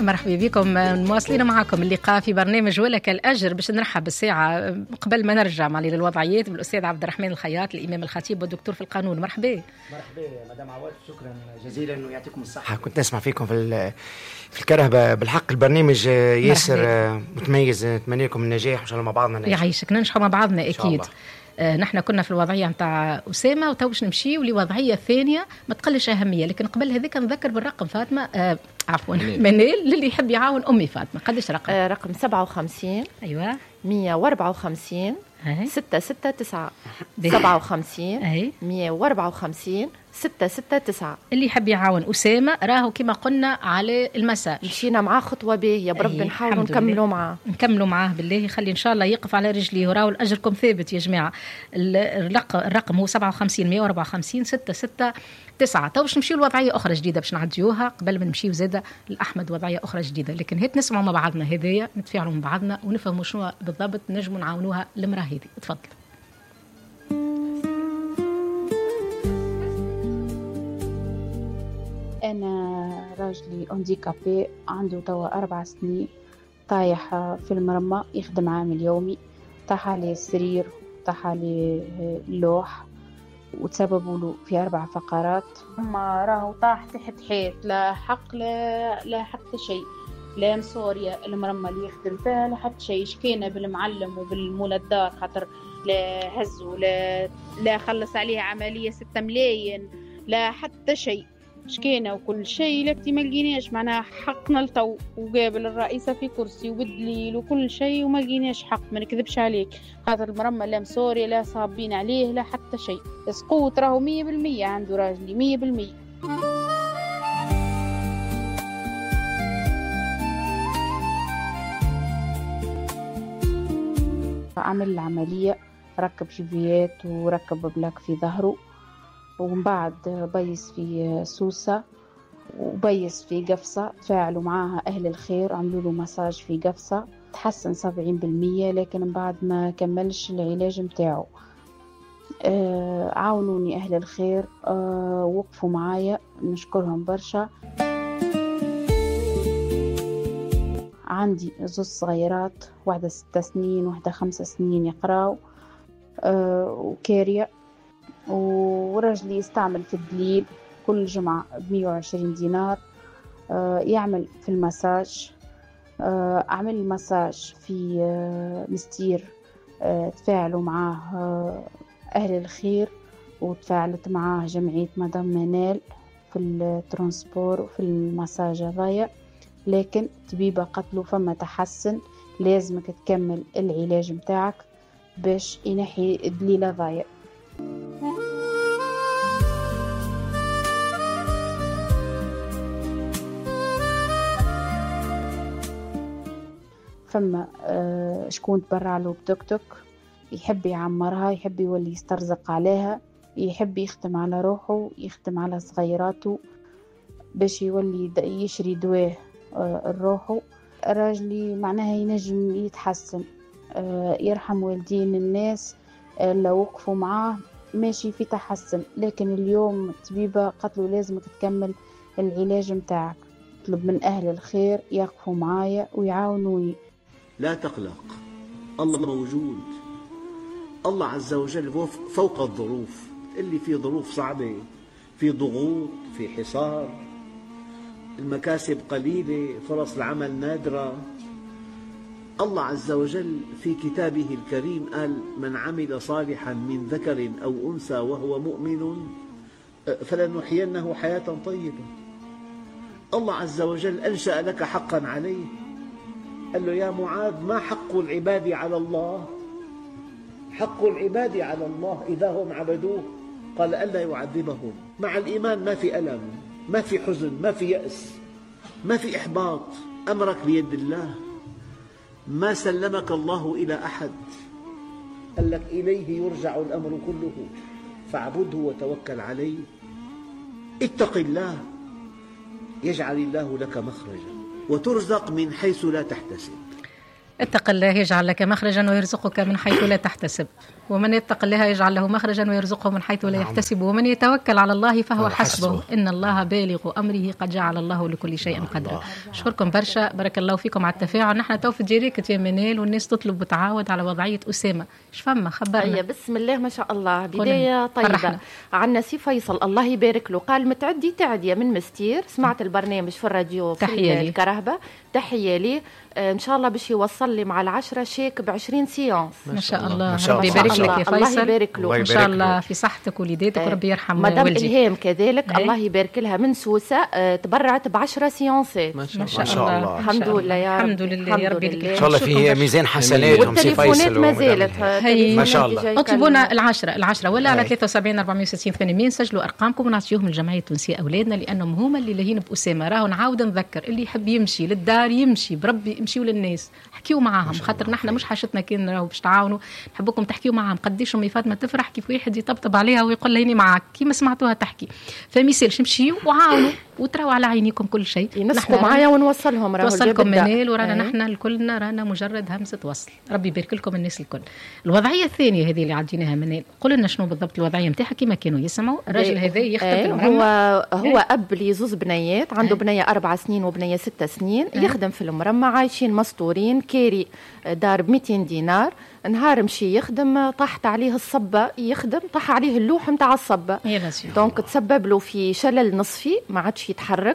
مرحبا بكم، مواصلين معكم اللقاء في برنامج ولك الأجر. باش نرحب بالساعة قبل ما نرجع معلي للوضعيات بالأستاذ عبد الرحمن الخياط، الإمام الخطيب والدكتور في القانون. مرحبا. مرحبا مدام عواد، شكرا جزيلا ويعطيكم الصحة. كنت نسمع فيكم في الكرهبة. بالحق البرنامج ياسر متميز، نتمنى لكم النجاح وإن شاء الله مع بعضنا ننجح. يعيشك، ننجحوا مع بعضنا أكيد. نحن كنا في الوضعية متاع أسامة وتوش نمشيو لوضعية ثانية ما تقلش أهمية، لكن قبل هذيك نذكر بالرقم فاطمة، عفوا منال، للي يحب يعاون أمي فاطمة. قديش رقم؟ رقم 57 أيوة 154 669 57 154 669. اللي يحب يعاون أسامة راهو كما قلنا على المساج، مشينا معاه خطوة باهية بربي، نحاولوا نكملوا معاه بالله، يخلي إن شاء الله يقف على رجليه وراو الأجركم ثابت يا جماعة. الرقم هو 57 154 669. تو باش نمشيو لوضعية أخرى جديدة باش نعديوها قبل ما نمشيو زادة الأحمد، وضعية أخرى جديدة، لكن هيك نسمعوا مع بعضنا هذايا، نتفاعلوا مع بعضنا ونفهموا شنو بالضبط نجموا نعاونوها المرأة هذه. تفضل. أنا راجلي أنديكابي عنده توا 4 سنين، طايح في المرمى، يخدم عامل يومي، طاح عليه السرير، طاح عليه اللوح، وتسببوا له في 4 فقرات. ما راهو طاح تحت حيط، لا حق لا حتى شيء، لا مسوريا المرمى اللي يخدم فيها لا حتى شيء. شكينا بالمعلم وبالمولى الدار خاطر لا هزوا لا خلص عليه عملية 6 ملايين، لا حتى شيء. شكينا وكل شيء لكتي ما لقيناش معناها حقنا لتو، وقابل الرئيسة في كرسي وبالدليل وكل شيء وما لقيناش حق. ما نكذبش عليك، خاطر المرمى لا مسوري لا صابين عليه لا حتى شيء. سقوط راهو 100% عنده راجلي 100%. عمل العملية، ركب شفيات وركب بلاك في ظهره، ومن بعد بيس في سوسة وبيس في قفصة. تفاعلوا معاها أهل الخير، عملوا له مساج في قفصة، تحسن 70%، لكن من بعد ما كملش العلاج متاعه. عاونوني أهل الخير، وقفوا معايا، نشكرهم برشا. عندي 2 صغيرات، واحدة 6 سنين واحدة 5 سنين يقراو، وكارية. ورجلي يستعمل في الدليل كل جمعة ب120 دينار، يعمل في المساج. أعمل المساج في مستير، تفاعلوا معاه أهل الخير، وتفاعلت معاه جمعية مدام منال في الترانسبور وفي المساج هذايا. لكن طبيبة قتلوا فما تحسن، لازمك تكمل العلاج متاعك باش ينحي الدليل هذايا. فما شكون تبرع له بتوك توك، يحب يعمرها، يحب يولي يسترزق عليها، يحب يختم على روحه، يختم على صغيراته باش يولي يشري دواه الروحه. راجلي معناها ينجم يتحسن، يرحم والدين الناس اللي وقفوا معاه، ماشي في تحسن. لكن اليوم الطبيبة قتلوا لازمك تكمل العلاج متاعك. اطلب من أهل الخير يقفوا معايا ويعاونوني. لا تقلق، الله موجود. الله عز وجل فوق الظروف. اللي في ظروف صعبة، في ضغوط، في حصار، المكاسب قليلة، فرص العمل نادرة. الله عز وجل في كتابه الكريم قال: من عمل صالحا من ذكر أو أنثى وهو مؤمن فلنحيينه حياة طيبة. الله عز وجل أنشأ لك حقا عليه. قال له: يا معاذ، ما حق العباد على الله؟ حق العباد على الله إذا هم عبدوه قال: ألا يعذبهم. مع الإيمان ما في ألم، ما في حزن، ما في يأس، ما في إحباط. أمرك بيد الله، ما سلمك الله إلى أحد. قال لك: إليه يرجع الأمر كله فاعبده وتوكل عليه. اتق الله يجعل الله لك مخرجا وترزق من حيث لا تحتسب. اتق الله يجعل لك مخرجا ويرزقك من حيث لا تحتسب، ومن يتق الله يجعل له مخرجا ويرزقه من حيث لا يحتسب، ومن يتوكل على الله فهو حسبه، إن الله بالغ أمره قد جعل الله لكل شيء قدرا. أشكركم برشا، بارك الله فيكم على التفاعل. نحن تو في ديريكت يا منال والناس تطلب وتعاود على وضعية أسامة، ايش فما خبرنا؟ بسم الله ما شاء الله، بداية طيبة. عنا سي فيصل الله يبارك له، قال متعدي تعدية من مستير، سمعت البرنامج في الراديو في الكرهبة، تحية لي. ان شاء الله باش يوصل لي مع 10 شيك ب20 سيونس. ما شاء الله، ربي يبارك لك يا فيصل. الله يبارك له ان شاء الله في صحتك وليداتك وربي يرحم مدام الهام كذلك الله يبارك لها من سوسه، تبرعت ب10 سيونسات. ما شاء الله، الحمد لله يا رب، الحمد لله يا ربي. ان شاء الله في ميزان حسناتهم سي فيصل. والتليفونات ما زالت ما شاء الله. اطلبونا العشرة ولا على 73 460 800، سجلوا ارقامكم ونعطيوهم الجمعيه التونسيه اولادنا، لانهم هما اللي لاهين باسامه. راهو نعاود نذكر اللي يحب يمشي للدار يمشي بربي، يمشيوا للناس حكيوا معاهم، خاطر نحن مش حاجتنا كان راهو باش تعاونوا، نحبكم تحكيوا معاهم. قديش امي فاطمه تفرح كيف واحد يطبطب عليها ويقول لها هيني معاك كيما سمعتوها تحكي، فميسالش مشيوا وعاونوا وتراوا على عينيكم كل شيء. نسقوا معايا ونوصلهم، راهو توصلكم منال ورانا نحن الكلنا رانا مجرد همزه وصل. ربي يبارك لكم الناس الكل. الوضعيه الثانيه هذه اللي عديناها منال، قول لنا شنو بالضبط الوضعيه نتاعها كيما كانوا يسمعوا. الراجل هذا يخدم في هو اب لزوز بنيات، عنده بنيه 4 سنين وبنيه 6 سنين، يخدم في المرمى، عايشين مستورين، كيري دار ب200 دينار. نهار مشي يخدم طاحت عليه الصبة، يخدم طاح عليه اللوح متاع الصبة، دونك تسبب له في شلل نصفي، ما عادش يتحرك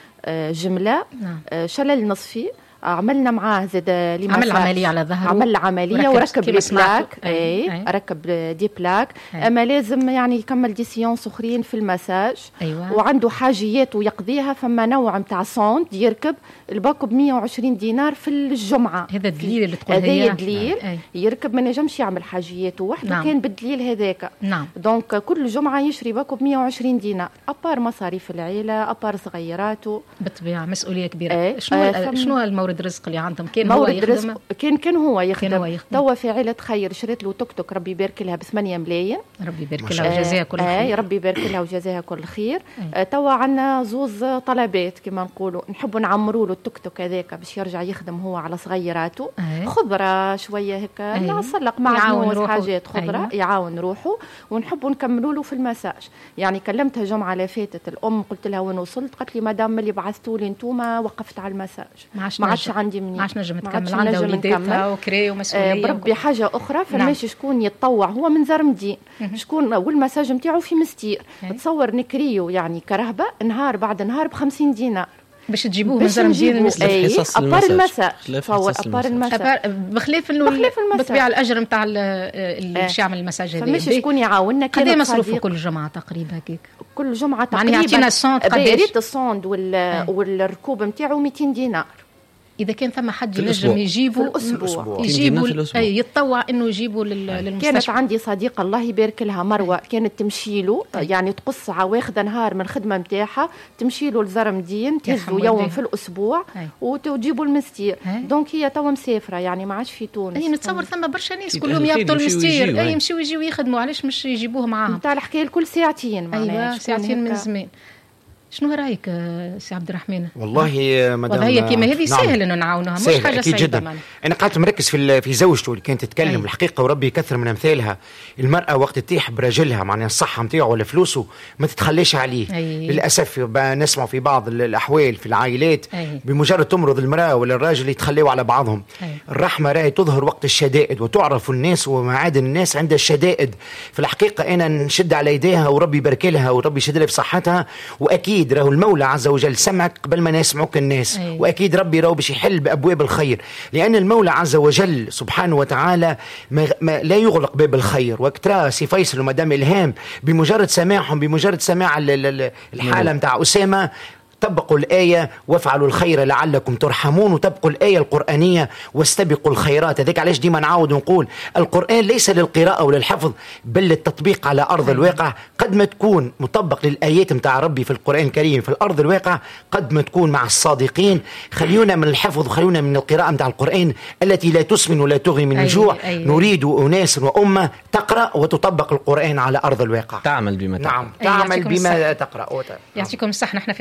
جملة. شلل نصفي. عملنا معاه زاد عمل عملية على ظهره، عمل عملية وركب لي بلاك. ركب دي بلاك. اما لازم يعني يكمل دي سيونس اخرين في المساج. وعنده حاجيات ويقضيها، فما نوع متاع سوند يركب الباكو ب120 دينار في الجمعة. هذا الدليل اللي تقول هذا دليل يركب، ما نجمش يعمل حاجياته وحده. كان بالدليل هذاك. دونك كل جمعة يشري باكو ب120 دينار، أبار مصاريف العيلة، أبار صغيراته، بالطبيعة مسؤولية كبيرة. شنو المورد الرزق اللي عندهم؟ كان هو يخدم، كان هو يخدم. توا في عيلة خير شريت له توك توك، ربي يبارك لها ب8 ملايين، ربي يبارك لها وجزاها كل خير. ربي يبارك لها وجزاها كل خير. توا عندنا زوز طلبات كما نقولوا، نحبوا نعمروا له التوك توك هذاك باش يرجع يخدم هو على صغيراته. خضرة شوية هيك نصلق مع حاجات خضرة، يعاون روحه. ونحبوا نكملوا له في المساج. يعني كلمتها جمعة اللي فاتت الأم، قلت لها وين وصلت؟ قالت لي مدام اللي بعثتوا لي انتوما وقفت على المساج، ما عادش عندي مني، ما عادش نجم تكمل، عندها وليداتها وكري ومسؤوليه. بربي حاجه اخرى، فماشي شكون يتطوع، هو من زرمدين شكون، والمساج نتاعو في مستير. تصور نكريو يعني كرهبه نهار بعد نهار ب50 دينار باش تجيبوه من زرمدين المساج. ابار المساج، تصور ابار المساج، بخلاف انه بطبيعه الاجر نتاع اللي باش يعمل المساج هذا. فماشي شكون يعاوننا. قد مصروفه كل جمعه تقريبا هيك؟ كل جمعه تقريبا يعني يعطينا الصوند قداش؟ الصوند والركوب نتاعو 200 دينار. إذا كان ثم حد ينجم يجيبه في الأسبوع، يجيبه يتطوع إنه يجيبه للمستشفى. كانت عندي صديقة الله يبارك لها مروة، كانت تمشيله يعني تقص واخدة نهار من الخدمة متاعها، تمشيله لزرمدين تهزو يوم في الأسبوع وتجيبوا المستير. دونك هي توا مسافرة يعني ما عادش في تونس. نتصور ثم برشا ناس كلهم يهبطوا المستير، يمشيوا يجيوا يخدموا، علاش مش يجيبوه معاهم؟ نتاع الحكاية الكل ساعتين. أيوة ساعتين من زمان. شنو رايك سي عبد الرحمن؟ والله مدام وضعيه كيما هذه سهل انه نعاونها، مش حاجه صعبه جدا. انا قعدت مركز في زوجته اللي كانت تتكلم الحقيقه، وربي يكثر من امثالها. المراه وقت تطيح برجلها معناها الصحه نتاعو ولا فلوسه ما تتخليش عليه. للاسف نسمع في بعض الاحوال في العائلات بمجرد تمرض المراه ولا الراجل يتخلوا على بعضهم. الرحمه راهي تظهر وقت الشدائد، وتعرف الناس ومعادن الناس عند الشدائد. في الحقيقه انا نشد على يديها وربي يبارك لها وربي يشد لها في صحتها. واكيد راهو المولى عز وجل سمعك قبل ما يسمعوك الناس. واكيد ربي راهو باش يحل بابواب الخير، لان المولى عز وجل سبحانه وتعالى ما لا يغلق باب الخير. وقت سي فيصل ومدام الهام بمجرد سماعهم، بمجرد سماع الحاله نتاع اسامه، طبقوا الآية وافعلوا الخير لعلكم ترحمون، وتبقوا الآية القرآنية واستبقوا الخيرات. هذيك علاش ديما نعاود ونقول القرآن ليس للقراءة وللحفظ بل للتطبيق على أرض الواقع. قد ما تكون مطبق للآيات متاع ربي في القرآن الكريم في الأرض الواقع، قد ما تكون مع الصادقين. خليونا من الحفظ وخليونا من القراءة متاع القرآن التي لا تسمن ولا تغني من الجوع. نريد أناس وأمة تقرأ وتطبق القرآن على أرض الواقع، تعمل بما نعم تعمل بما تقرأ. يعطيكم الصحة. نحن في حضر زوج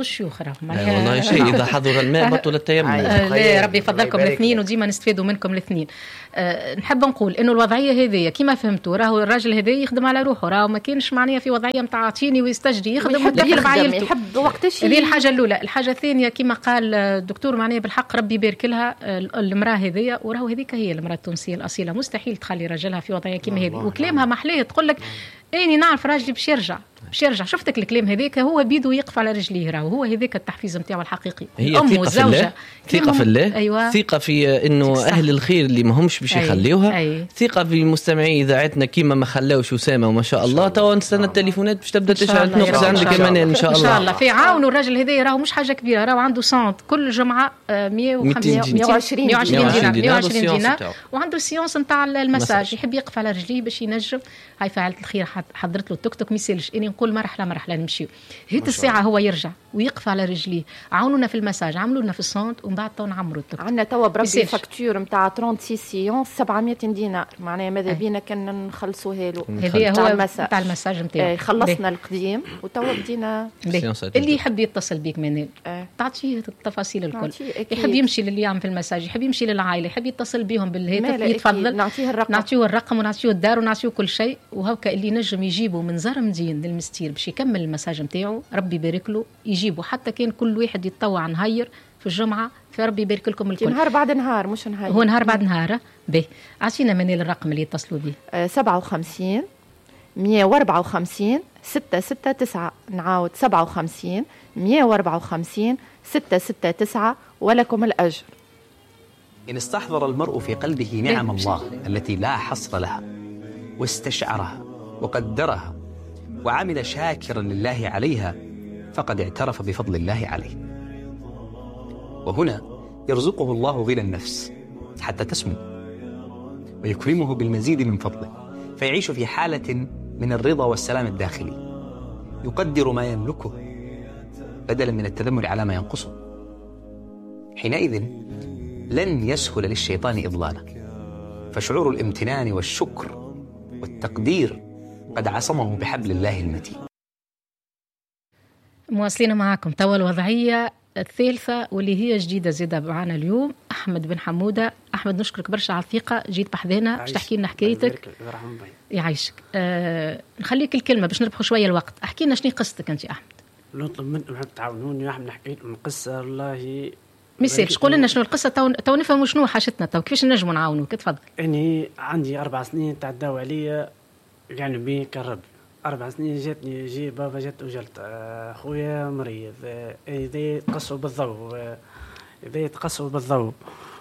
الشيوخ راهم والله شيء إذا حضر الماء بطل التيمم. لا ربي يفضلكم الاثنين وديما نستفيدوا منكم الاثنين. نحب نقول انه الوضعيه هذه كما فهمتوا راهو الراجل هذا يخدم على روحه، راهو ما كانش معناها في وضعيه نتاع عطيني ويستجري، يخدم ويتكل بعائلته، يحب وقتاش. هذه الحاجه الاولى. الحاجه الثانيه كما قال الدكتور معناها بالحق ربي يبارك لها المراه هذه، وراهو هذيك هي المراه التونسيه الاصيله، مستحيل تخلي راجلها في وضعيه كما هذه. وكلامها محليه تقول لك اني نعرف راجلي باش يرجع. شفتك الكلام هذاك هو بيدو يقف على رجليه، راهو هو هذاك التحفيز نتاعو الحقيقي. هي ثقة في الله، أيوة. ثقة في انه اهل الخير اللي ما همش باش يخليوها. ثقة في مستمعي اذاعتنا كيما ما خلاوش اسامه وما شاء الله. توا نستنى التليفونات باش تبدا تشعل تنقص عندك كمان ان شاء الله. ان شاء الله في عاونوا الراجل هذا، راهو مش حاجه كبيره، راهو عنده سونت كل جمعه 120 دينار وعنده سيونس نتاع المساج، يحب يقف على رجليه باش ينجم. هاي فعلت الخير حضرت له التوك توك ميسالش اني نقول مرحله نمشيو هيت الساعه هو يرجع ويقف على رجليه. عاونونا في المساج، عملونا في الصونت، ومن بعد تو نعمروا التوك. عندنا توا بربي فاكتور نتاع 36 سيونس 700 دينار، معناها ماذا بينا كان نخلصوها له. هذه هو نتاع المساج نتاعو. خلصنا القديم وتوا بدينا. اللي يحب يتصل بيك منال تعطيه التفاصيل الكل. يحب يمشي للي يعمل في المساج، يحب يمشي للعائله، يحب يتصل بهم بالهاتف، يتفضل نعطيه الرقم ونعطيه الدار ونعطيه كل شيء. وهكا اللي نجم يجيبه من زرمدين للمستير باش يكمل المساج نتاعو ربي يبارك له يجيبه. حتى كان كل واحد يتطوع نهير في الجمعه، فربي يبارك لكم الكل. نهار بعد نهار مش نهار، هو نهار بعد نهار. به عطينا منال الرقم اللي يتصلوا به. 57 154 669. نعاود 57 154 669 ولكم الأجر. إن استحضر المرء في قلبه نعم الله التي لا حصر لها واستشعرها وقدرها وعمل شاكرا لله عليها فقد اعترف بفضل الله عليه. وهنا يرزقه الله غنى النفس حتى تسمو، ويكرمه بالمزيد من فضله فيعيش في حالة من الرضا والسلام الداخلي، يقدر ما يملكه بدلا من التذمر على ما ينقصه. حينئذ لن يسهل للشيطان إضلاله، فشعور الامتنان والشكر والتقدير قد عصمه بحبل الله المتين. مواصلين معكم توا الوضعية الثالثة واللي هي جديدة زيادة معنا اليوم. أحمد بن حمودة. أحمد نشكرك برشا على الثقة، جيت بحذانا باش تحكي لنا حكايتك. يعيشك. نخليك الكلمة باش نربحوا شوية الوقت. احكي لنا شنو قصتك أنت أحمد. نطلب منكم تعاونوني واحد نحكي لكم قصة والله ميسالش. قول لنا شنو القصة تو نفهموا شنو حاجتنا، تو كيفاش نجموا نعاونوك. تفضل. أني عندي 4 سنين تعداو عليا يعني بي كرب 4 سنين جاتني جي بابا جات وجلت خويا مريض إذا يتقصوا بالضوء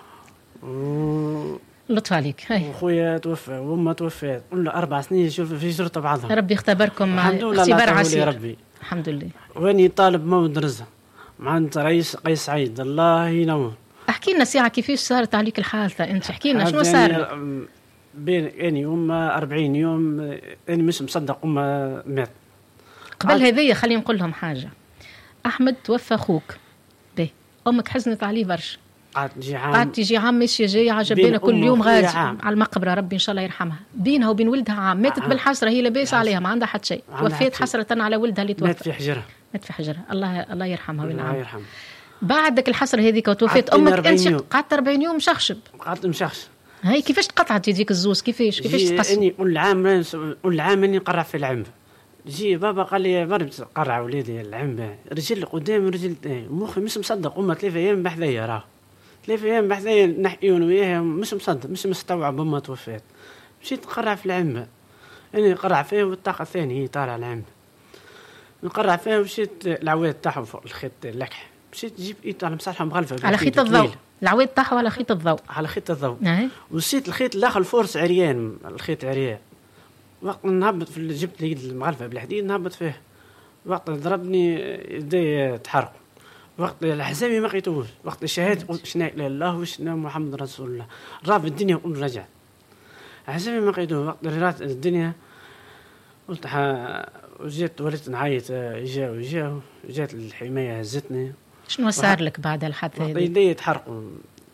لطف عليك. خويا توفى وأمه توفات، قلنا 4 سنين شوف في جرة بعضها. ربي اختبركم اختبار عسير ربي. الحمد لله. واني طالب مولد رزق مع رئيس قيس سعيد الله ينور. احكي لنا ساعة كيفاش صارت عليك الحالة انت، احكي لنا شنو صار. بين اني أمه 40 يوم اني مش مصدق أمه مات. قبل هذيا خلينا نقول لهم حاجة. أحمد توفى أخوك به، أمك حزنت عليه برشا، قعدت تيجي عام ماشية جاية عجبنا كل يوم غادي على المقبرة ربي إن شاء الله يرحمها. بينها وبين ولدها عام، ماتت بالحسرة، هي لاباس عليها ما عندها حتى شيء، توفيت حسرة على ولدها اللي توفى. مات في حجرها الله يرحمها وينعمها. بعدك الحسرة هذيك وتوفيت أمك أنت قعدت 40 يوم مشخشب. قعدت مشخشب. هاي كيفاش تقطعت يديك الزوز؟ كيفاش تقص؟ اني كل عام اني نقرع في العنبه. جي بابا قال لي برد قرع وليدي العنبه، رجل قدام ورجل مخي مش مصدق. امه 3 ايام بحذايا، راه 3 ايام بحذايا نحيون وياها، مش مصدق مش مستوعب امها توفات. مشيت نقرع في العنبه، اني نقرع فيه والطاقه الثانيه هي طالعه العنبه، نقرع فيه. ومشيت العواد تاعهم فوق الخيط اللكح، مشيت نجيب ايد على مساحه مغلفه على خيط الضوء. العواد طاحوا على خيط الضوء. على خيط الضوء. وسيت الخيط الاخر الفورس عريان، الخيط عريان. وقت نهبط في جبت اليد المغلفه بالحديد نهبط فيه، وقت ضربني يدي تحرق، وقت الحزامي ما قيتوش، وقت الشهاده قلت شنا اله الله وشنا محمد رسول الله، راب الدنيا قلت رجع الحزامي ما قيتوش. وقت رات الدنيا قلت وجيت وليت نعيط، جات الحمايه هزتني. شنو صار لك بعد الحادثه هذه؟ يدي تحرقوا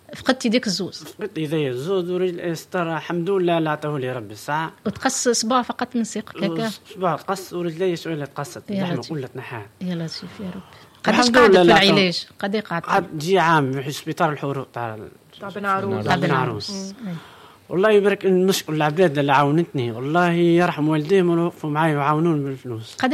فقدتي ديك الزوز؟ فقدت يدي الزوز ورجل ستر الحمد لله لا عطاه لي ربي الساعة. وتقص صباع فقط من ساقك هكا؟ صباع تقص ورجلي شويه تقصت اللحمه كلها تنحات. يا لطيف يا رب. قداش قعدت في العلاج؟ قد ايه قعدت؟ قعدت جي عام في سبيطار الحروق تاع بن عروس. والله يبارك نشكر العباد اللي عاونتني، والله يرحم والديهم وقفوا معي وعاونوني بالفلوس.